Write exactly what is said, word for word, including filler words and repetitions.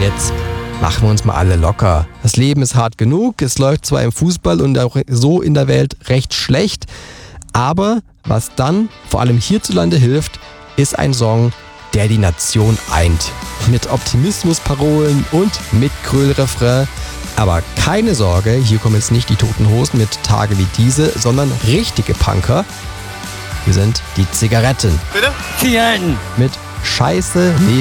jetzt machen wir uns mal alle locker. Das Leben ist hart genug, es läuft zwar im Fußball und auch so in der Welt recht schlecht, aber was dann vor allem hierzulande hilft, ist ein Song, der die Nation eint. Mit Optimismusparolen und mit Kröll-Refrain. Aber keine Sorge, hier kommen jetzt nicht die Toten Hosen mit Tage wie diese, sondern richtige Punker. Wir sind die Zigaretten. Bitte? Zigaretten. Mit Scheiße, Leben